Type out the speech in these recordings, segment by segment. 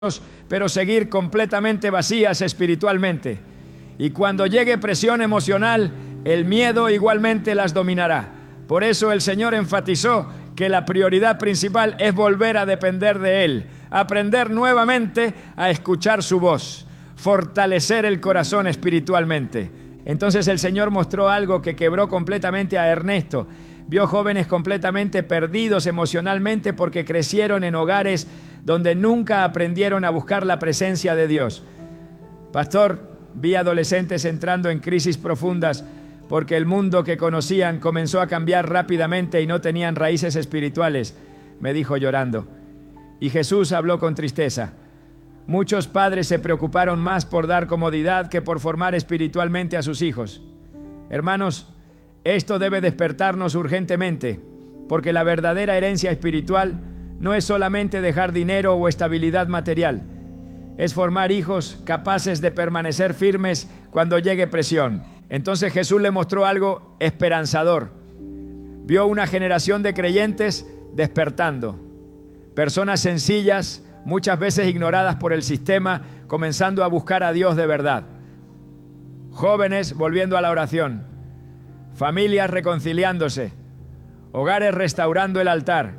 pero seguir completamente vacías espiritualmente. Y cuando llegue presión emocional, el miedo igualmente las dominará. Por eso el Señor enfatizó que la prioridad principal es volver a depender de Él, aprender nuevamente a escuchar su voz, fortalecer el corazón espiritualmente. Entonces el Señor mostró algo que quebró completamente a Ernesto. Vio jóvenes completamente perdidos emocionalmente porque crecieron en hogares donde nunca aprendieron a buscar la presencia de Dios. Pastor, vi adolescentes entrando en crisis profundas porque el mundo que conocían comenzó a cambiar rápidamente y no tenían raíces espirituales, me dijo llorando. Y Jesús habló con tristeza. Muchos padres se preocuparon más por dar comodidad que por formar espiritualmente a sus hijos. Hermanos, esto debe despertarnos urgentemente, porque la verdadera herencia espiritual no es solamente dejar dinero o estabilidad material, es formar hijos capaces de permanecer firmes cuando llegue presión. Entonces Jesús le mostró algo esperanzador. Vio una generación de creyentes despertando, personas sencillas, muchas veces ignoradas por el sistema, comenzando a buscar a Dios de verdad. Jóvenes volviendo a la oración, familias reconciliándose, hogares restaurando el altar.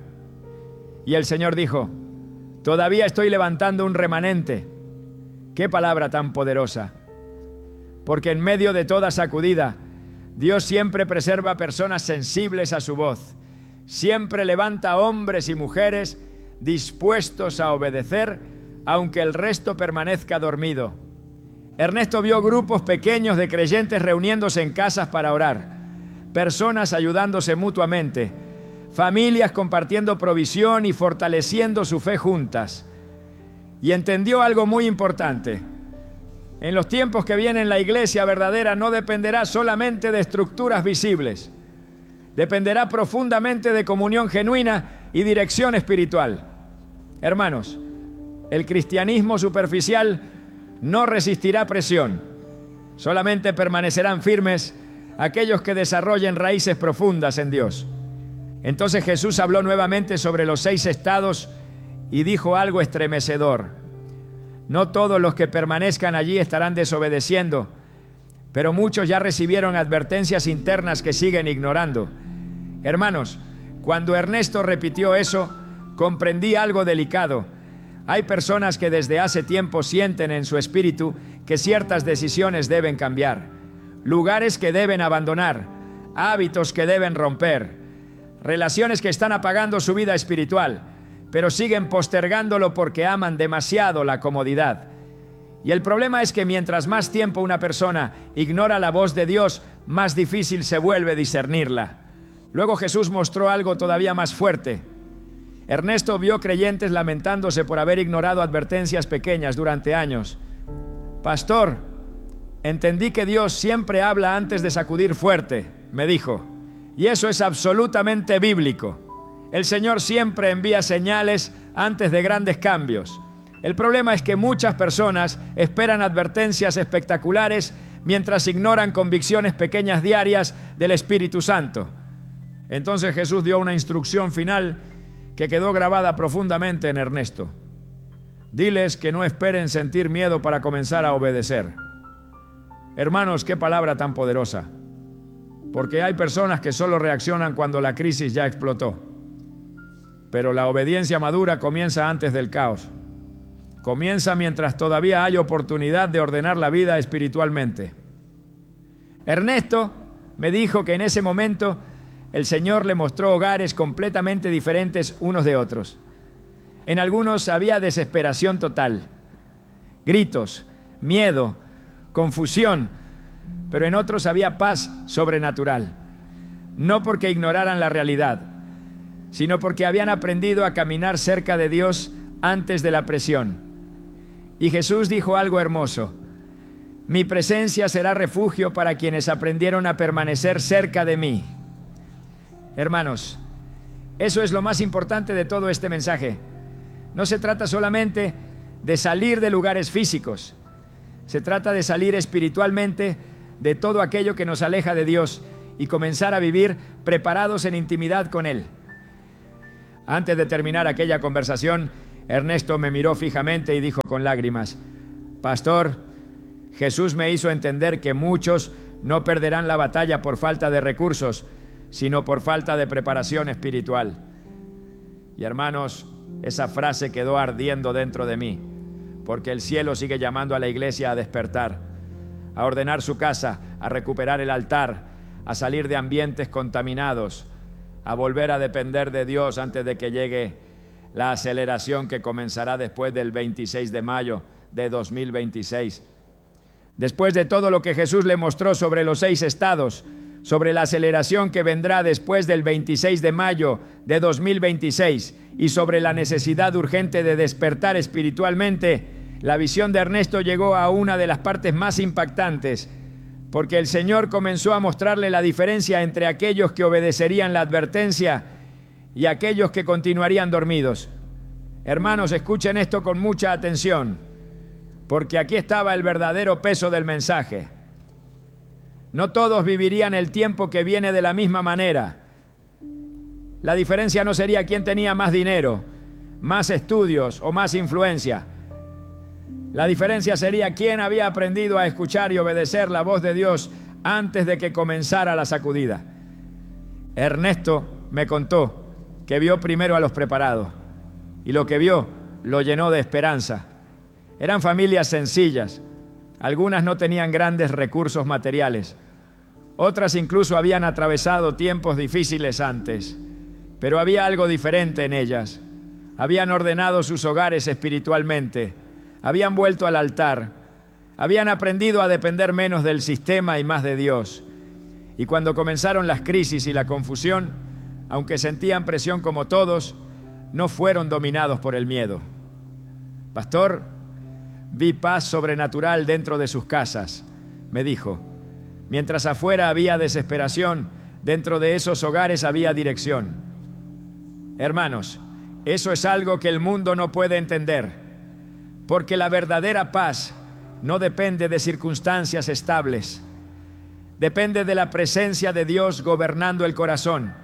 Y el Señor dijo, todavía estoy levantando un remanente. ¡Qué palabra tan poderosa! Porque en medio de toda sacudida, Dios siempre preserva personas sensibles a su voz. Siempre levanta hombres y mujeres dispuestos a obedecer, aunque el resto permanezca dormido. Ernesto vio grupos pequeños de creyentes reuniéndose en casas para orar, personas ayudándose mutuamente, familias compartiendo provisión y fortaleciendo su fe juntas. Y entendió algo muy importante. En los tiempos que vienen, la iglesia verdadera no dependerá solamente de estructuras visibles. Dependerá profundamente de comunión genuina y dirección espiritual. Hermanos, el cristianismo superficial no resistirá presión. Solamente permanecerán firmes aquellos que desarrollen raíces profundas en Dios. Entonces Jesús habló nuevamente sobre los 6 estados y dijo algo estremecedor. No todos los que permanezcan allí estarán desobedeciendo, pero muchos ya recibieron advertencias internas que siguen ignorando. Hermanos, cuando Ernesto repitió eso, comprendí algo delicado. Hay personas que desde hace tiempo sienten en su espíritu que ciertas decisiones deben cambiar, lugares que deben abandonar, hábitos que deben romper, relaciones que están apagando su vida espiritual, pero siguen postergándolo porque aman demasiado la comodidad. Y el problema es que mientras más tiempo una persona ignora la voz de Dios, más difícil se vuelve discernirla. Luego Jesús mostró algo todavía más fuerte. Ernesto vio creyentes lamentándose por haber ignorado advertencias pequeñas durante años. Pastor, entendí que Dios siempre habla antes de sacudir fuerte, me dijo. Y eso es absolutamente bíblico. El Señor siempre envía señales antes de grandes cambios. El problema es que muchas personas esperan advertencias espectaculares mientras ignoran convicciones pequeñas diarias del Espíritu Santo. Entonces Jesús dio una instrucción final que quedó grabada profundamente en Ernesto. Diles que no esperen sentir miedo para comenzar a obedecer. Hermanos, qué palabra tan poderosa. Porque hay personas que solo reaccionan cuando la crisis ya explotó. Pero la obediencia madura comienza antes del caos. Comienza mientras todavía hay oportunidad de ordenar la vida espiritualmente. Ernesto me dijo que en ese momento el Señor le mostró hogares completamente diferentes unos de otros. En algunos había desesperación total, gritos, miedo, confusión, pero en otros había paz sobrenatural. No porque ignoraran la realidad, sino porque habían aprendido a caminar cerca de Dios antes de la presión. Y Jesús dijo algo hermoso. Mi presencia será refugio para quienes aprendieron a permanecer cerca de mí. Hermanos, eso es lo más importante de todo este mensaje. No se trata solamente de salir de lugares físicos. Se trata de salir espiritualmente de todo aquello que nos aleja de Dios y comenzar a vivir preparados en intimidad con Él. Antes de terminar aquella conversación, Ernesto me miró fijamente y dijo con lágrimas: Pastor, Jesús me hizo entender que muchos no perderán la batalla por falta de recursos, sino por falta de preparación espiritual. Y hermanos, esa frase quedó ardiendo dentro de mí, porque el cielo sigue llamando a la iglesia a despertar, a ordenar su casa, a recuperar el altar, a salir de ambientes contaminados, a volver a depender de Dios antes de que llegue la aceleración que comenzará después del 26 de mayo de 2026. Después de todo lo que Jesús le mostró sobre los 6 estados, sobre la aceleración que vendrá después del 26 de mayo de 2026 y sobre la necesidad urgente de despertar espiritualmente, la visión de Ernesto llegó a una de las partes más impactantes, porque el Señor comenzó a mostrarle la diferencia entre aquellos que obedecerían la advertencia y aquellos que continuarían dormidos. Hermanos, escuchen esto con mucha atención, porque aquí estaba el verdadero peso del mensaje. No todos vivirían el tiempo que viene de la misma manera. La diferencia no sería quién tenía más dinero, más estudios o más influencia. La diferencia sería quién había aprendido a escuchar y obedecer la voz de Dios antes de que comenzara la sacudida. Ernesto me contó que vio primero a los preparados, y lo que vio lo llenó de esperanza. Eran familias sencillas, algunas no tenían grandes recursos materiales, otras incluso habían atravesado tiempos difíciles antes, pero había algo diferente en ellas. Habían ordenado sus hogares espiritualmente, habían vuelto al altar, habían aprendido a depender menos del sistema y más de Dios. Y cuando comenzaron las crisis y la confusión, aunque sentían presión como todos, no fueron dominados por el miedo. Pastor, vi paz sobrenatural dentro de sus casas, me dijo. Mientras afuera había desesperación, dentro de esos hogares había dirección. Hermanos, eso es algo que el mundo no puede entender, porque la verdadera paz no depende de circunstancias estables, depende de la presencia de Dios gobernando el corazón.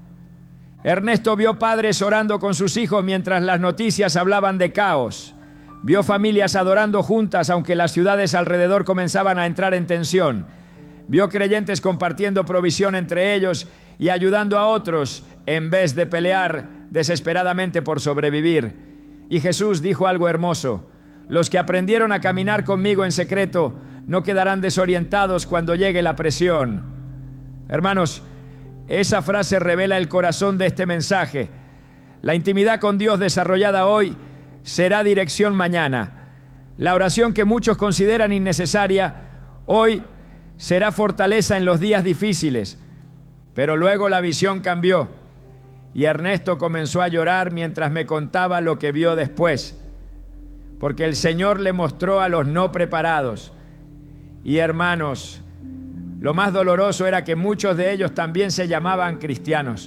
Ernesto vio padres orando con sus hijos mientras las noticias hablaban de caos. Vio familias adorando juntas aunque las ciudades alrededor comenzaban a entrar en tensión. Vio creyentes compartiendo provisión entre ellos y ayudando a otros en vez de pelear desesperadamente por sobrevivir. Y Jesús dijo algo hermoso: los que aprendieron a caminar conmigo en secreto no quedarán desorientados cuando llegue la presión. Hermanos, esa frase revela el corazón de este mensaje. La intimidad con Dios desarrollada hoy será dirección mañana. La oración que muchos consideran innecesaria, hoy será fortaleza en los días difíciles. Pero luego la visión cambió y Ernesto comenzó a llorar mientras me contaba lo que vio después, porque el Señor le mostró a los no preparados. Y hermanos, lo más doloroso era que muchos de ellos también se llamaban cristianos,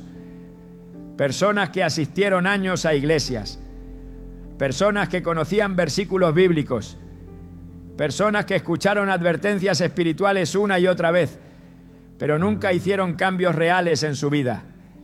personas que asistieron años a iglesias, personas que conocían versículos bíblicos, personas que escucharon advertencias espirituales una y otra vez, pero nunca hicieron cambios reales en su vida.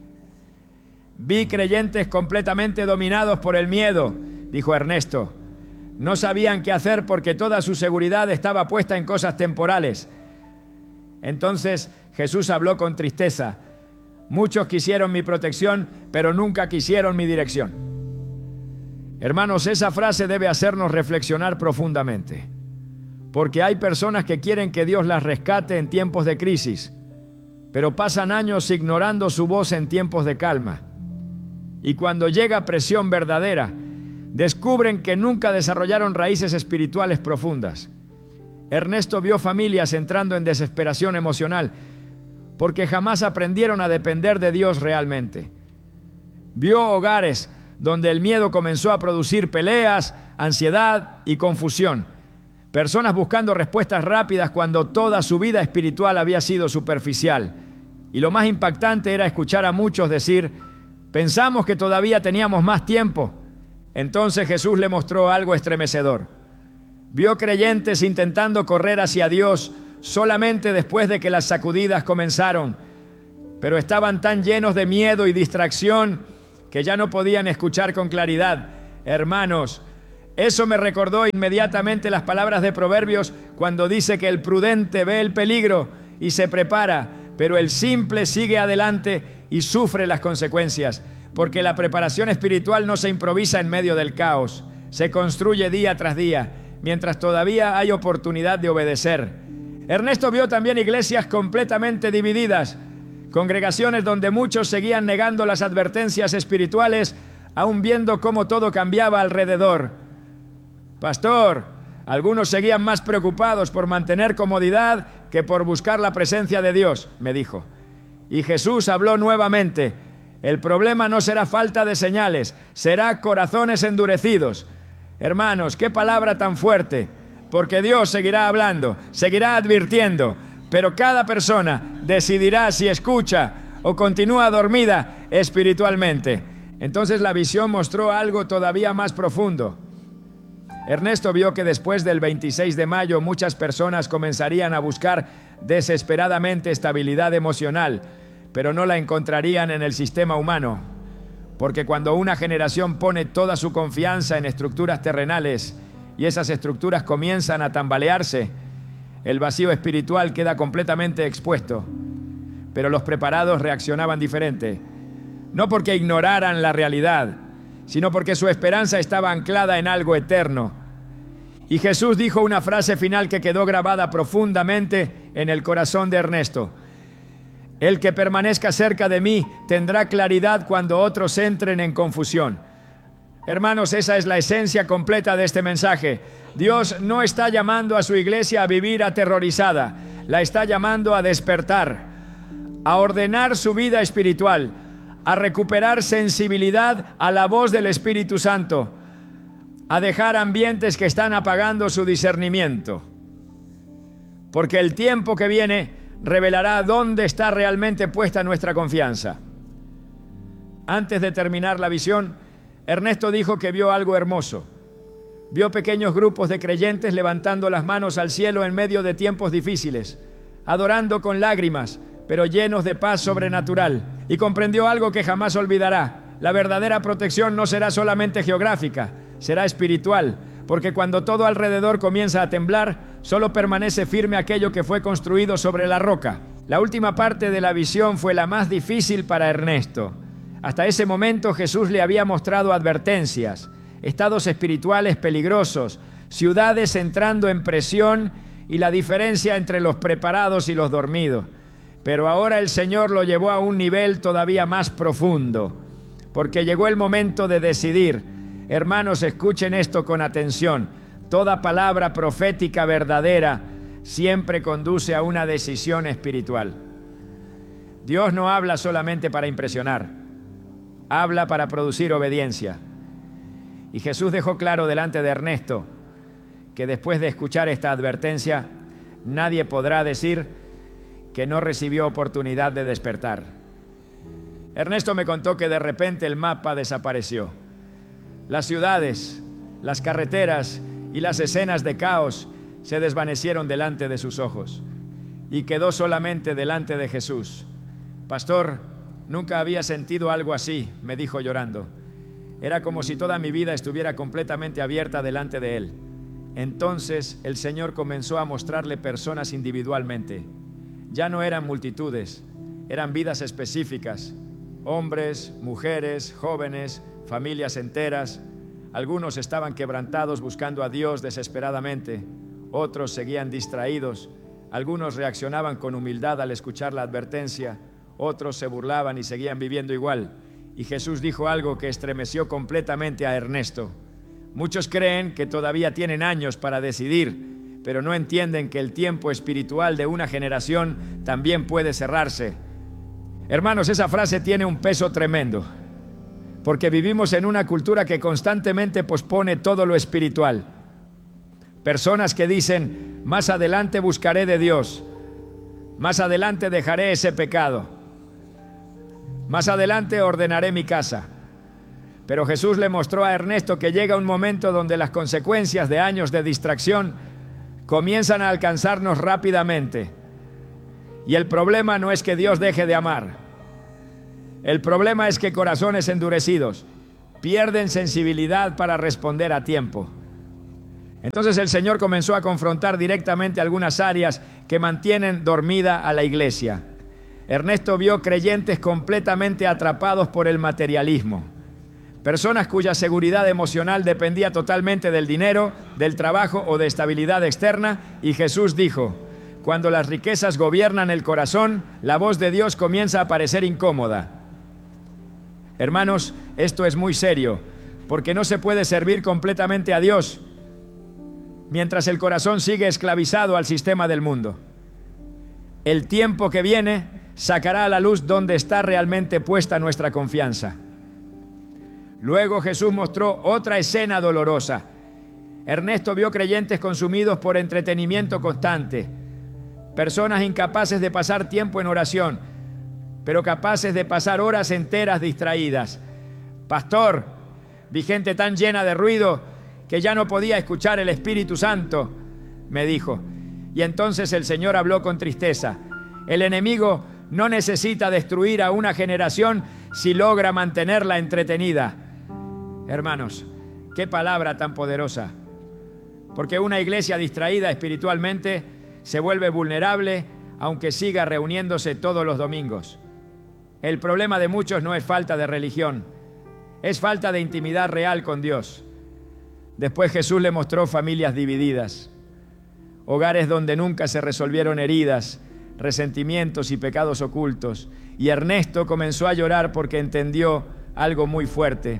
Vi creyentes completamente dominados por el miedo, dijo Ernesto. No sabían qué hacer porque toda su seguridad estaba puesta en cosas temporales. Entonces Jesús habló con tristeza. Muchos quisieron mi protección, pero nunca quisieron mi dirección. Hermanos, esa frase debe hacernos reflexionar profundamente, porque hay personas que quieren que Dios las rescate en tiempos de crisis, pero pasan años ignorando su voz en tiempos de calma. Y cuando llega presión verdadera, descubren que nunca desarrollaron raíces espirituales profundas. Ernesto vio familias entrando en desesperación emocional porque jamás aprendieron a depender de Dios realmente. Vio hogares donde el miedo comenzó a producir peleas, ansiedad y confusión. Personas buscando respuestas rápidas cuando toda su vida espiritual había sido superficial. Y lo más impactante era escuchar a muchos decir: pensamos que todavía teníamos más tiempo. Entonces Jesús le mostró algo estremecedor. Vio creyentes intentando correr hacia Dios solamente después de que las sacudidas comenzaron, pero estaban tan llenos de miedo y distracción que ya no podían escuchar con claridad. Hermanos, eso me recordó inmediatamente las palabras de Proverbios cuando dice que el prudente ve el peligro y se prepara, pero el simple sigue adelante y sufre las consecuencias, porque la preparación espiritual no se improvisa en medio del caos, se construye día tras día, mientras todavía hay oportunidad de obedecer. Ernesto vio también iglesias completamente divididas, congregaciones donde muchos seguían negando las advertencias espirituales, aún viendo cómo todo cambiaba alrededor. Pastor, algunos seguían más preocupados por mantener comodidad que por buscar la presencia de Dios, me dijo. Y Jesús habló nuevamente. El problema no será falta de señales, será corazones endurecidos. Hermanos, qué palabra tan fuerte, porque Dios seguirá hablando, seguirá advirtiendo, pero cada persona decidirá si escucha o continúa dormida espiritualmente. Entonces la visión mostró algo todavía más profundo. Ernesto vio que después del 26 de mayo muchas personas comenzarían a buscar desesperadamente estabilidad emocional, pero no la encontrarían en el sistema humano, porque cuando una generación pone toda su confianza en estructuras terrenales y esas estructuras comienzan a tambalearse, el vacío espiritual queda completamente expuesto. Pero los preparados reaccionaban diferente, no porque ignoraran la realidad, sino porque su esperanza estaba anclada en algo eterno. Y Jesús dijo una frase final que quedó grabada profundamente en el corazón de Ernesto. El que permanezca cerca de mí tendrá claridad cuando otros entren en confusión. Hermanos, esa es la esencia completa de este mensaje. Dios no está llamando a su iglesia a vivir aterrorizada, la está llamando a despertar, a ordenar su vida espiritual, a recuperar sensibilidad a la voz del Espíritu Santo, a dejar ambientes que están apagando su discernimiento. Porque el tiempo que viene revelará dónde está realmente puesta nuestra confianza. Antes de terminar la visión, Ernesto dijo que vio algo hermoso. Vio pequeños grupos de creyentes levantando las manos al cielo en medio de tiempos difíciles, adorando con lágrimas, pero llenos de paz sobrenatural. Y comprendió algo que jamás olvidará. La verdadera protección no será solamente geográfica, será espiritual, porque cuando todo alrededor comienza a temblar, solo permanece firme aquello que fue construido sobre la roca. La última parte de la visión fue la más difícil para Ernesto. Hasta ese momento Jesús le había mostrado advertencias, estados espirituales peligrosos, ciudades entrando en presión y la diferencia entre los preparados y los dormidos. Pero ahora el Señor lo llevó a un nivel todavía más profundo, porque llegó el momento de decidir. Hermanos, escuchen esto con atención. Toda palabra profética verdadera siempre conduce a una decisión espiritual. Dios no habla solamente para impresionar, habla para producir obediencia. Y Jesús dejó claro delante de Ernesto que después de escuchar esta advertencia, nadie podrá decir que no recibió oportunidad de despertar. Ernesto me contó que de repente el mapa desapareció. Las ciudades, las carreteras y las escenas de caos se desvanecieron delante de sus ojos y quedó solamente delante de Jesús. Pastor, nunca había sentido algo así, me dijo llorando. Era como si toda mi vida estuviera completamente abierta delante de Él. Entonces el Señor comenzó a mostrarle personas individualmente. Ya no eran multitudes, eran vidas específicas. Hombres, mujeres, jóvenes, familias enteras. Algunos estaban quebrantados buscando a Dios desesperadamente. Otros seguían distraídos. Algunos reaccionaban con humildad al escuchar la advertencia. Otros se burlaban y seguían viviendo igual. Y Jesús dijo algo que estremeció completamente a Ernesto. Muchos creen que todavía tienen años para decidir, pero no entienden que el tiempo espiritual de una generación también puede cerrarse. Hermanos, esa frase tiene un peso tremendo, porque vivimos en una cultura que constantemente pospone todo lo espiritual. Personas que dicen, más adelante buscaré de Dios, más adelante dejaré ese pecado, más adelante ordenaré mi casa. Pero Jesús le mostró a Ernesto que llega un momento donde las consecuencias de años de distracción comienzan a alcanzarnos rápidamente. Y el problema no es que Dios deje de amar. El problema es que corazones endurecidos pierden sensibilidad para responder a tiempo. Entonces el Señor comenzó a confrontar directamente algunas áreas que mantienen dormida a la iglesia. Ernesto vio creyentes completamente atrapados por el materialismo. Personas cuya seguridad emocional dependía totalmente del dinero, del trabajo o de estabilidad externa, y Jesús dijo: cuando las riquezas gobiernan el corazón, la voz de Dios comienza a parecer incómoda. Hermanos, esto es muy serio, porque no se puede servir completamente a Dios mientras el corazón sigue esclavizado al sistema del mundo. El tiempo que viene sacará a la luz dónde está realmente puesta nuestra confianza. Luego Jesús mostró otra escena dolorosa. Ernesto vio creyentes consumidos por entretenimiento constante, personas incapaces de pasar tiempo en oración, pero capaces de pasar horas enteras distraídas. Pastor, vi gente tan llena de ruido que ya no podía escuchar el Espíritu Santo, me dijo. Y entonces el Señor habló con tristeza. El enemigo no necesita destruir a una generación si logra mantenerla entretenida. Hermanos, qué palabra tan poderosa. Porque una iglesia distraída espiritualmente se vuelve vulnerable aunque siga reuniéndose todos los domingos. El problema de muchos no es falta de religión, es falta de intimidad real con Dios. Después Jesús le mostró familias divididas, hogares donde nunca se resolvieron heridas, resentimientos y pecados ocultos. Y Ernesto comenzó a llorar porque entendió algo muy fuerte.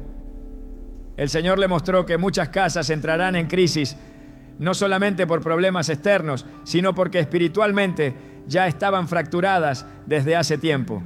El Señor le mostró que muchas casas entrarán en crisis, no solamente por problemas externos, sino porque espiritualmente ya estaban fracturadas desde hace tiempo.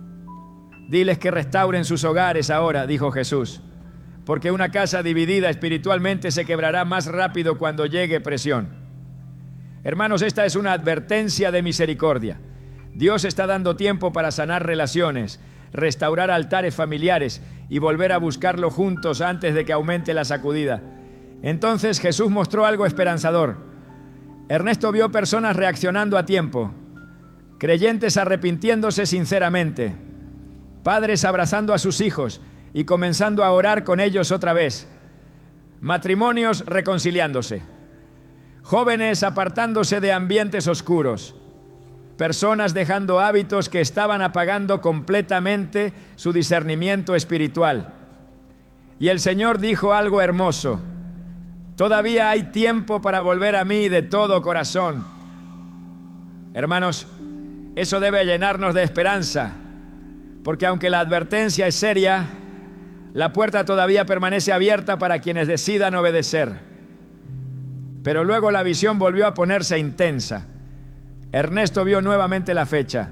Diles que restauren sus hogares ahora, dijo Jesús, porque una casa dividida espiritualmente se quebrará más rápido cuando llegue presión. Hermanos, esta es una advertencia de misericordia. Dios está dando tiempo para sanar relaciones, restaurar altares familiares y volver a buscarlo juntos antes de que aumente la sacudida. Entonces Jesús mostró algo esperanzador. Ernesto vio personas reaccionando a tiempo, creyentes arrepintiéndose sinceramente, padres abrazando a sus hijos y comenzando a orar con ellos otra vez, matrimonios reconciliándose, jóvenes apartándose de ambientes oscuros, personas dejando hábitos que estaban apagando completamente su discernimiento espiritual. Y el Señor dijo algo hermoso: todavía hay tiempo para volver a mí de todo corazón. Hermanos, eso debe llenarnos de esperanza, porque aunque la advertencia es seria, la puerta todavía permanece abierta para quienes decidan obedecer. Pero luego la visión volvió a ponerse intensa. Ernesto vio nuevamente la fecha,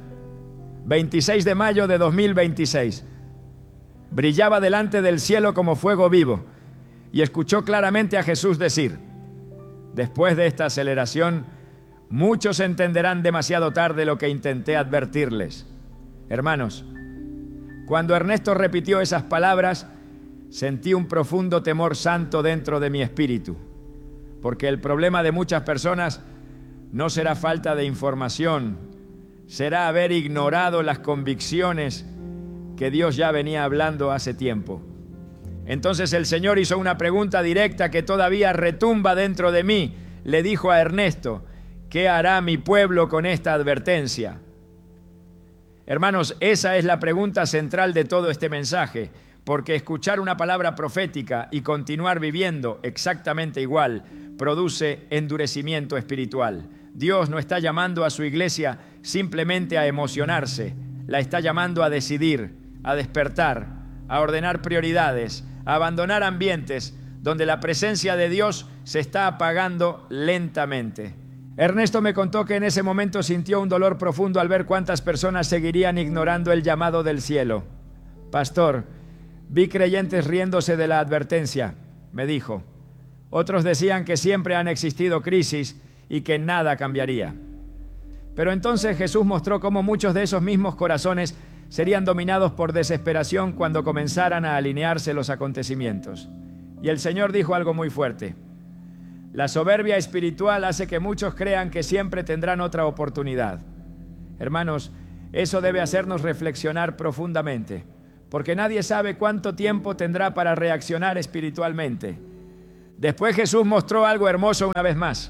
26 de mayo de 2026. Brillaba delante del cielo como fuego vivo y escuchó claramente a Jesús decir: después de esta aceleración, muchos entenderán demasiado tarde lo que intenté advertirles. Hermanos, cuando Ernesto repitió esas palabras, sentí un profundo temor santo dentro de mi espíritu, porque el problema de muchas personas no será falta de información, será haber ignorado las convicciones que Dios ya venía hablando hace tiempo. Entonces el Señor hizo una pregunta directa que todavía retumba dentro de mí. Le dijo a Ernesto: ¿qué hará mi pueblo con esta advertencia? Hermanos, esa es la pregunta central de todo este mensaje, porque escuchar una palabra profética y continuar viviendo exactamente igual produce endurecimiento espiritual. Dios no está llamando a su iglesia simplemente a emocionarse, la está llamando a decidir, a despertar, a ordenar prioridades, a abandonar ambientes donde la presencia de Dios se está apagando lentamente. Ernesto me contó que en ese momento sintió un dolor profundo al ver cuántas personas seguirían ignorando el llamado del cielo. Pastor, vi creyentes riéndose de la advertencia, me dijo. Otros decían que siempre han existido crisis y que nada cambiaría. Pero entonces Jesús mostró cómo muchos de esos mismos corazones serían dominados por desesperación cuando comenzaran a alinearse los acontecimientos. Y el Señor dijo algo muy fuerte: la soberbia espiritual hace que muchos crean que siempre tendrán otra oportunidad. Hermanos, eso debe hacernos reflexionar profundamente, porque nadie sabe cuánto tiempo tendrá para reaccionar espiritualmente. Después Jesús mostró algo hermoso una vez más.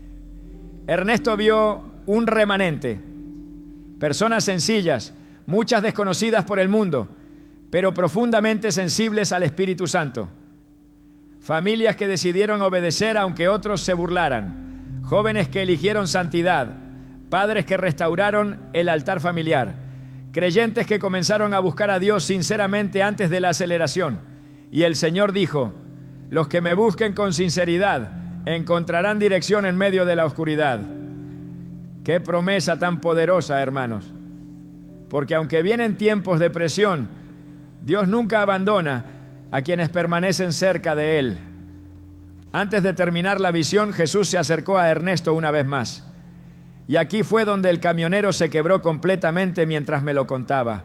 Ernesto vio un remanente, personas sencillas, muchas desconocidas por el mundo, pero profundamente sensibles al Espíritu Santo. Familias que decidieron obedecer aunque otros se burlaran. Jóvenes que eligieron santidad. Padres que restauraron el altar familiar. Creyentes que comenzaron a buscar a Dios sinceramente antes de la aceleración. Y el Señor dijo: los que me busquen con sinceridad encontrarán dirección en medio de la oscuridad. Qué promesa tan poderosa, hermanos. Porque aunque vienen tiempos de presión, Dios nunca abandona a quienes permanecen cerca de Él. Antes de terminar la visión, Jesús se acercó a Ernesto una vez más. Y aquí fue donde el camionero se quebró completamente mientras me lo contaba.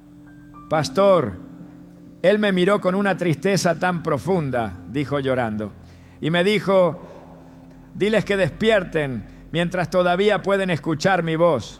Pastor, él me miró con una tristeza tan profunda, dijo llorando, y me dijo: diles que despierten mientras todavía pueden escuchar mi voz.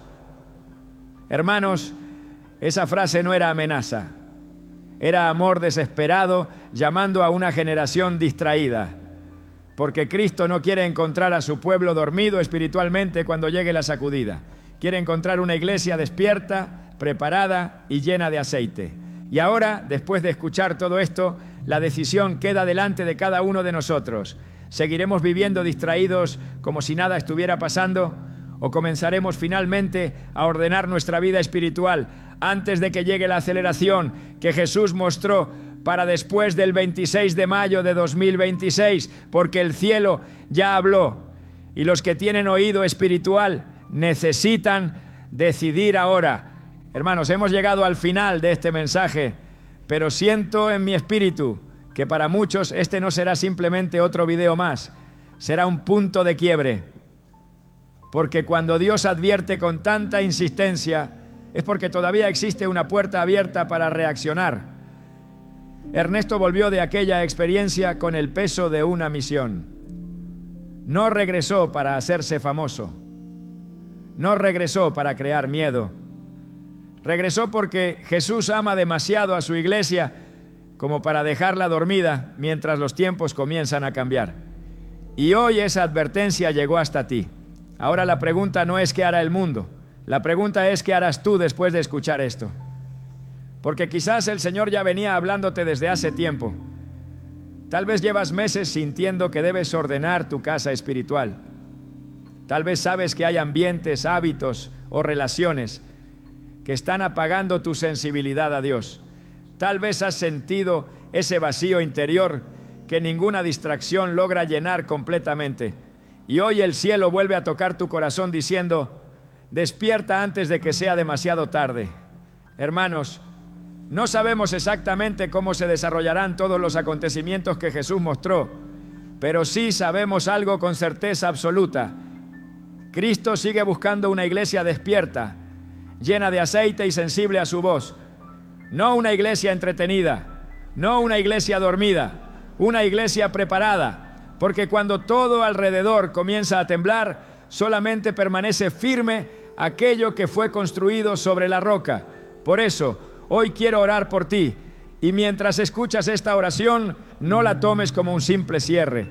Hermanos, esa frase no era amenaza. Era amor desesperado llamando a una generación distraída. Porque Cristo no quiere encontrar a su pueblo dormido espiritualmente cuando llegue la sacudida. Quiere encontrar una iglesia despierta, preparada y llena de aceite. Y ahora, después de escuchar todo esto, la decisión queda delante de cada uno de nosotros. ¿Seguiremos viviendo distraídos como si nada estuviera pasando? ¿O comenzaremos finalmente a ordenar nuestra vida espiritual antes de que llegue la aceleración que Jesús mostró para después del 26 de mayo de 2026? Porque el cielo ya habló y los que tienen oído espiritual necesitan decidir ahora. Hermanos, hemos llegado al final de este mensaje, pero siento en mi espíritu que para muchos este no será simplemente otro video más, será un punto de quiebre. Porque cuando Dios advierte con tanta insistencia, es porque todavía existe una puerta abierta para reaccionar. Ernesto volvió de aquella experiencia con el peso de una misión. No regresó para hacerse famoso. No regresó para crear miedo. Regresó porque Jesús ama demasiado a su iglesia como para dejarla dormida mientras los tiempos comienzan a cambiar. Y hoy esa advertencia llegó hasta ti. Ahora la pregunta no es qué hará el mundo. La pregunta es qué harás tú después de escuchar esto. Porque quizás el Señor ya venía hablándote desde hace tiempo. Tal vez llevas meses sintiendo que debes ordenar tu casa espiritual. Tal vez sabes que hay ambientes, hábitos o relaciones que están apagando tu sensibilidad a Dios. Tal vez has sentido ese vacío interior que ninguna distracción logra llenar completamente. Y hoy el cielo vuelve a tocar tu corazón diciendo: despierta antes de que sea demasiado tarde. Hermanos, no sabemos exactamente cómo se desarrollarán todos los acontecimientos que Jesús mostró, pero sí sabemos algo con certeza absoluta. Cristo sigue buscando una iglesia despierta, llena de aceite y sensible a su voz. No una iglesia entretenida, no una iglesia dormida, una iglesia preparada. Porque cuando todo alrededor comienza a temblar, solamente permanece firme aquello que fue construido sobre la roca. Por eso, hoy quiero orar por ti. Y mientras escuchas esta oración, no la tomes como un simple cierre.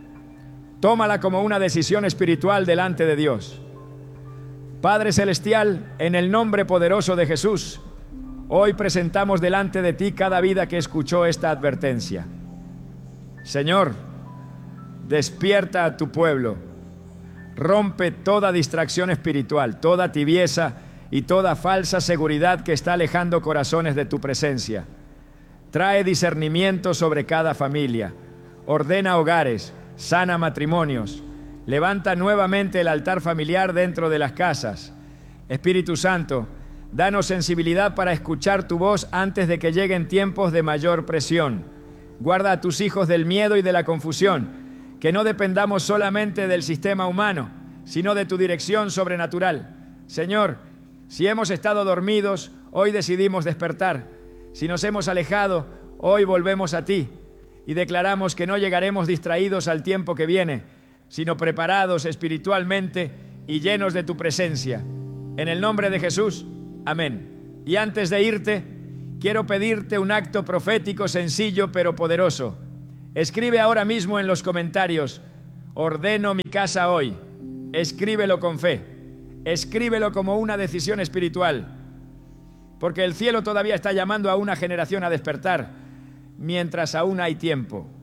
Tómala como una decisión espiritual delante de Dios. Padre Celestial, en el nombre poderoso de Jesús, hoy presentamos delante de ti cada vida que escuchó esta advertencia. Señor, despierta a tu pueblo, rompe toda distracción espiritual, toda tibieza y toda falsa seguridad que está alejando corazones de tu presencia. Trae discernimiento sobre cada familia, ordena hogares, sana matrimonios, levanta nuevamente el altar familiar dentro de las casas. Espíritu Santo, danos sensibilidad para escuchar tu voz antes de que lleguen tiempos de mayor presión. Guarda a tus hijos del miedo y de la confusión. Que no dependamos solamente del sistema humano, sino de tu dirección sobrenatural. Señor, si hemos estado dormidos, hoy decidimos despertar. Si nos hemos alejado, hoy volvemos a ti y declaramos que no llegaremos distraídos al tiempo que viene, sino preparados espiritualmente y llenos de tu presencia. En el nombre de Jesús, amén. Y antes de irte, Quiero pedirte un acto profético sencillo pero poderoso. Escribe ahora mismo en los comentarios: ordeno mi casa hoy. Escríbelo con fe. Escríbelo como una decisión espiritual. Porque el cielo todavía está llamando a una generación a despertar mientras aún hay tiempo.